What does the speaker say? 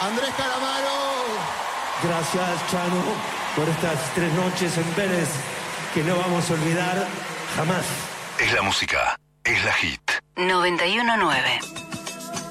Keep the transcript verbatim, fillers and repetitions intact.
Andrés Calamaro. Gracias, Chano, por estas tres noches en Vélez que no vamos a olvidar jamás. Es la música, es la hit. noventa y uno nueve